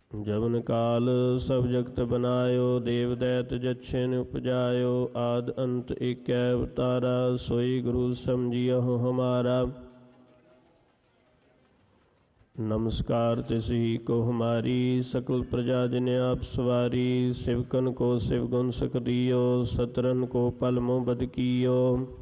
जवन काल सब जगत बनायो, देव दैत जच्छिन उपजायो। आद अंत एक अवतारा, सोई गुरु समझियो हमारा। नमस्कार तिसी को हमारी, सकल प्रजा जिन आप सवारी। सिवकन को शिव गुण सख दियो, सतरन को पल मोह बद कियो।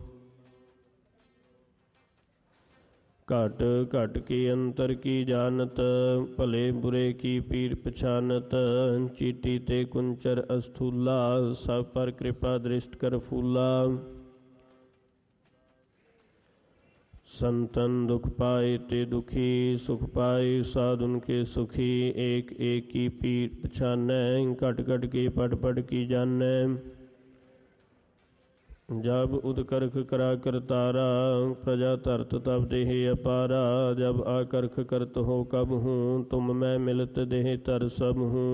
घट घट के अंतर की जानत, भले बुरे की पीर पछानत। चीटी ते कुंचर अस्थूला, सब पर कृपा दृष्ट कर फूला। संतन दुख पाए ते दुखी, सुख पाए साधुन के सुखी। एक एक की पीर पछानै, घट घट के पट पट की जानै। जब उदकर्ख करा करतारा, प्रजा तरत तब देह अपारा। जब आकर्ख करत हो कब हूँ, तुम मैं मिलत देह तर सब हूँ।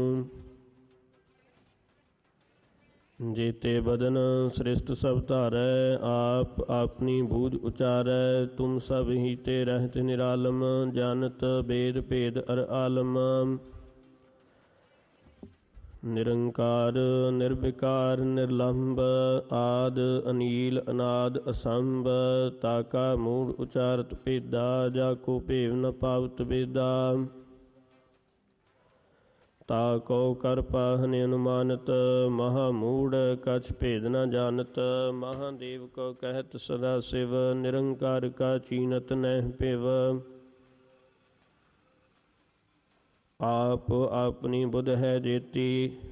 जेते बदन श्रेष्ठ सब धारै, आप अपनी बूझ उचारै। तुम सब ही ते रहत निरालम, जानत भेद भेद अर आलम। निरंकार निर्विकार निर्लंब, आद अनील अनाद असंभ। ताका मूढ़ उचारत भेदा, जाको भेव न पावत बेदा। ताको कर पाहन अनुमानत, महामूढ़ कछ भेद न जानत। महादेव को कहत सदा शिव, निरंकार का चीनत नह पिव। आप अपनी बुध है जेती,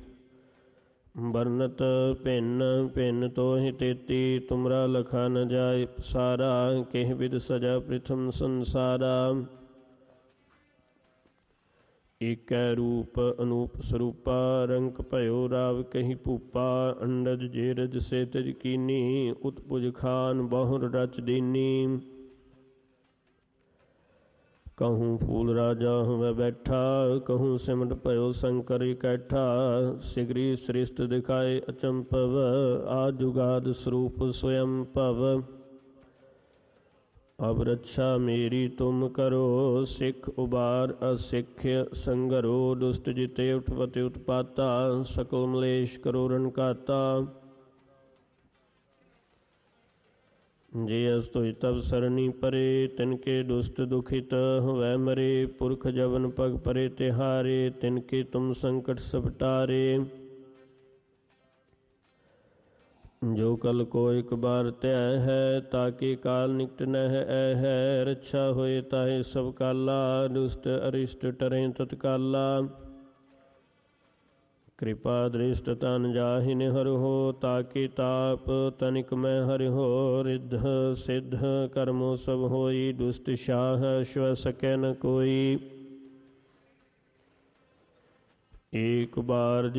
बरनत भिन्न भिन्न तो ही तेती। तुमरा लखा न जाय सारा, केह विद सजा प्रथम संसारा। एक रूप अनूप स्वरूपा, रंक भयो राव कही भूपा। अंडज जेरज से तज कीनी, उत्पुज खान बहुर रच दीनी। कहूँ फूल राजा हुए बैठा, कहूँ सिमट भयो शंकर इकट्ठा। सिगरी श्रेष्ठ दिखाए अचंपव, आज जुगाद स्वरूप स्वयं भव। अब रक्षा मेरी तुम करो, सिख उबार असिख्य संगरो। दुष्ट जिते उठवते उत्पाता, सकल मलेश करो रणकाता। जे अस्तुय तब सरनी परे, तिनके दुष्ट दुखित हुए मरे। पुरख जवन पग परे तिहारे, तिनके तुम संकट सब टारे। जो कल को एक बार तय है, ताके काल निकट नह है। रक्षा होए ताहे सब काला, दुष्ट अरिष्ट टरें तत्काला। कृपा दृष्ट तन जाहिन हर हो, ताके ताप तनिक में हर हो। रिद्ध सिद्ध कर्मो सब होई, दुष्ट शाह श्व सकै न कोई। एक बार